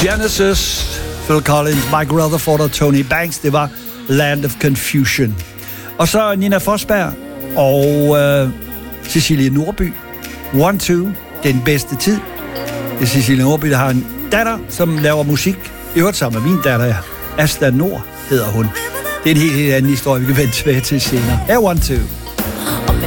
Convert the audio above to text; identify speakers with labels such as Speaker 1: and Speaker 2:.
Speaker 1: Genesis, Phil Collins, Mike Rutherford og Tony Banks. Det var Land of Confusion. Og så Nina Forsberg og Cecilie Nordby. 1-2, den bedste tid. Det er Cecilie Nordby, der har en datter, som laver musik. I øvrigt sammen med min datter, ja. Asta Nord hedder hun. Det er en helt anden historie, vi kan vende tilbage til senere. Her 1-2.